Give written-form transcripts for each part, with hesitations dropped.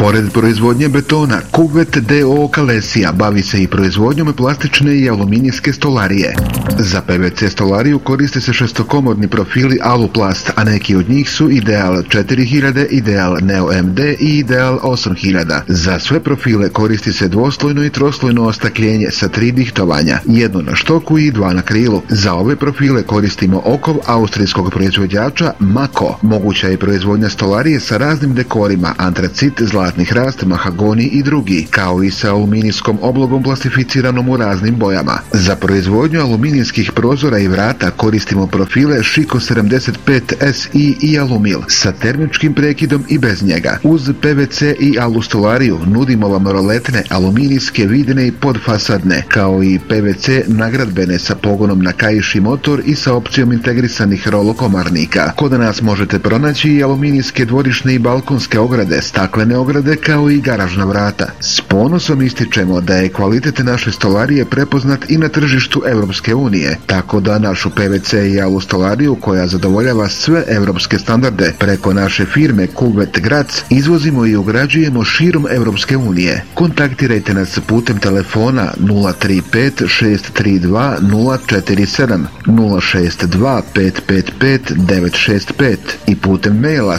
Pored proizvodnje betona, Kuvvet D.O.O. Kalesija bavi se i proizvodnjom plastične i aluminijske stolarije. Za PVC stolariju koriste se šestokomorni profili Aluplast, a neki od njih su Ideal 4000, Ideal Neo MD i Ideal 8000. Za sve profile koristi se dvoslojno i troslojno ostakljenje sa 3 dihtovanja, jedno na štoku i 2 na krilu. Za ove profile koristimo okov austrijskog proizvođača Mako. Moguća je proizvodnja stolarije sa raznim dekorima, antracit, zlatni hrast, mahagoni i drugi, kao i sa aluminijskom oblogom plastificiranom u raznim bojama. Za proizvodnju aluminijskih prozora i vrata koristimo profile Šiko 75 SI i Alumil sa termičkim prekidom i bez njega. Uz PVC i alustolariju nudimo vam roletne, aluminijske, vidne i podfasadne, kao i PVC nagradbene sa pogonom na kaiš i motor i sa opcijom integrisanih rolokomarnika. Kod nas možete pronaći i aluminijske dvorišne i balkonske ograde, staklene ograde kao i garažna vrata. S ponosom ističemo da je kvalitet naše stolarije prepoznat i na tržištu Europske unije, tako da našu PVC i alustolariju koja zadovoljava sve europske standarde preko naše firme Kuvvet Graz izvozimo i ugrađujemo širom Europske unije. Kontaktirajte nas putem telefona 035 632 047 062 555 965 i putem maila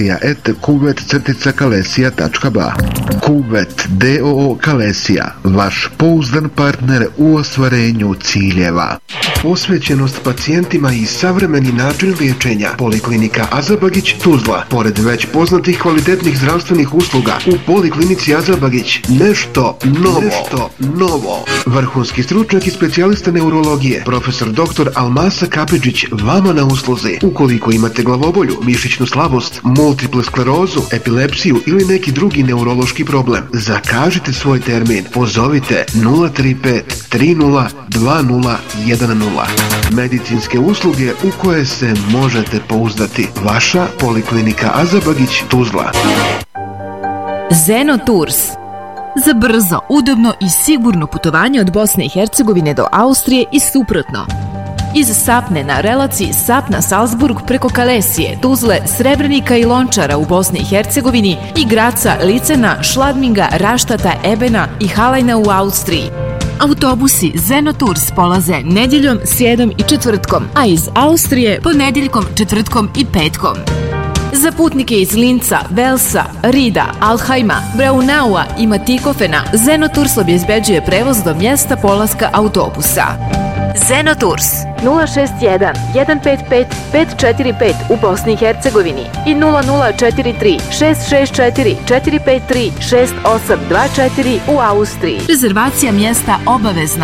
stolarija@kuvvet-kalesija.ba. Kuvvet D.O.O. Kalesija, vaš pouzdan partner u ostvarenju ciljeva. Posvećenost pacijentima i savremeni način liječenja. Poliklinika Azabagić, Tuzla. Pored već poznatih kvalitetnih zdravstvenih usluga, u Poliklinici Azabagić nešto novo. Vrhunski stručnjak i specijalista neurologije, profesor dr. Almasa Kapidžić, vama na usluzi. Ukoliko imate glavobolju, mišićnu slabost, multiple sklerozu, epilepsiju ili neki drugi neurološki problem, zakažite svoj termin. Pozovite 035 30 20 10. Medicinske usluge u koje se možete pouzdati. Vaša Poliklinika Azabagić, Tuzla. Zeno Tours. Za brzo, udobno i sigurno putovanje od Bosne i Hercegovine do Austrije i suprotno. Iz Sapne na relaciji Sapna-Salzburg preko Kalesije, Tuzle, Srebrenika i Lončara u Bosni i Hercegovini i Graca, Licena, Šladminga, Raštata, Ebena i Halajna u Austriji. Autobusi Zeno Tours polaze nedjeljom, srijedom i četvrtkom, a iz Austrije ponedjeljkom, četvrtkom i petkom. Za putnike iz Linca, Velsa, Rida, Alhajma, Braunaua i Matikofena, Zeno Tours obezbeđuje prevoz do mjesta polaska autobusa. Zeno Tours 061 155 545 u Bosni i Hercegovini i 0043 664 453 6824 u Austriji. Rezervacija mjesta obavezna.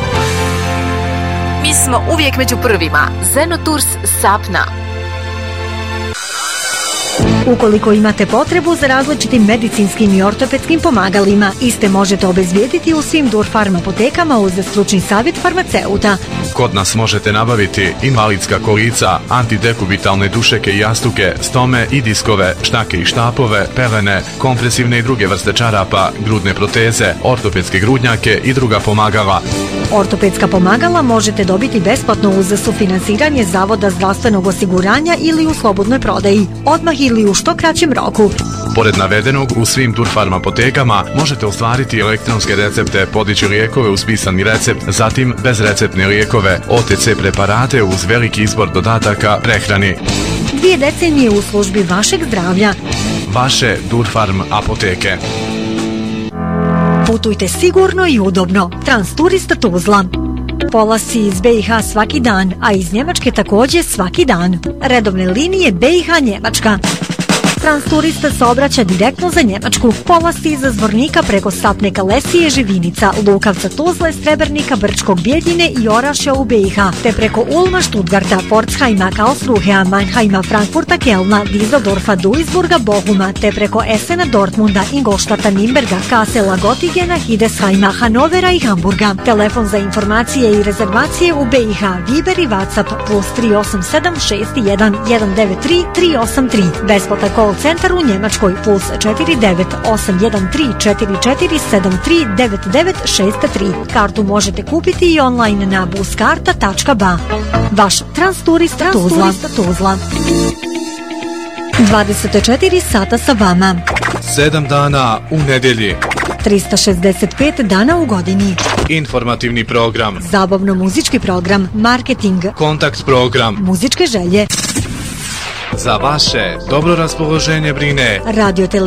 Mi smo uvijek među prvima. Zeno Tours Sapna. Ukoliko imate potrebu za različitim medicinskim i ortopedskim pomagalima, iste možete obezbijediti u svim Durfarm apotekama uz stručni savjet farmaceuta. Kod nas možete nabaviti invalidska kolica, antidekubitalne dušeke i jastuke, stome i diskove, štake i štapove, pelene, kompresivne i druge vrste čarapa, grudne proteze, ortopedske grudnjake i druga pomagala. Ortopedska pomagala možete dobiti besplatno uz sufinansiranje Zavoda zdravstvenog osiguranja ili u slobodnoj prodaji, odmah ili u što kraćem roku. Pored navedenog, u svim Durfarm apotekama možete ostvariti elektronske recepte, podići lijekove uz pisani recept, zatim bezreceptne lijekove, OTC preparate uz veliki izbor dodataka prehrani. 2 decenije u službi vašeg zdravlja. Vaše Durfarm apoteke. Putujte sigurno i udobno. Transturista Tuzla. Polasci iz BiH svaki dan, a iz Njemačke također svaki dan. Redovne linije BiH-Njemačka. Transturista se obraća direktno za Njemačku. Polasci iza Zvornika preko Sapne, Kalesije, Živinica, Lukavca, Tuzle, Srebrnika, Brčkog, Bjeljine i Orašja u BiH, te preko Ulma, Stuttgarta, Pforzheima, Karlsruhea, Mannheima, Frankfurta, Kelna, Düsseldorfa, Duisburga, Bochuma, te preko Essena, Dortmunda, Ingolstadta, Nimberga, Kassela, Göttingena, Hildesheima, Hanovera i Hamburga. Telefon za informacije i rezervacije u BiH, Viber i WhatsApp +387 61 193 383. Besplatan call centar u Njemačkoj +49 813 44 73 9963. Kartu možete kupiti i online na buskarta.ba. Vaš Transturista Tuzla. 24 sata sa vama. 7 dana u nedjelji. 365 dana u godini. Informativni program. Zabavno-muzički program. Marketing. Kontakt program. Muzičke želje. Za vaše dobro raspoloženje brine Radio